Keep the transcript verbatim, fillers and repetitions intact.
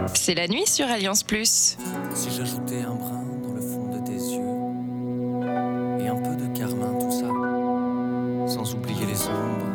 C'est la nuit sur Alliance Plus. Si j'ajoutais un brin dans le fond de tes yeux et un peu de carmin, tout ça, sans oublier les ombres